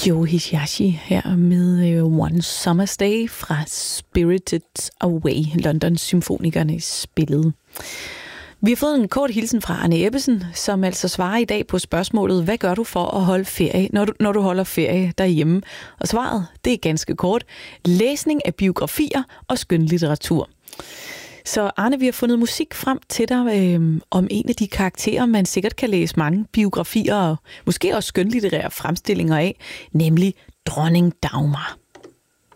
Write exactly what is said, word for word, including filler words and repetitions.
Joe Hisaishi her med One Summer's Day fra Spirited Away, Londons symfonikerne spillede. Vi har fået en kort hilsen fra Arne Ebbesen, som altså svarer i dag på spørgsmålet, hvad gør du for at holde ferie, når du, når du holder ferie derhjemme? Og svaret, det er ganske kort. Læsning af biografier og skønlitteratur. Så Arne, vi har fundet musik frem til dig øh, om en af de karakterer, man sikkert kan læse mange biografier og måske også skønlitterære fremstillinger af, nemlig Dronning Dagmar.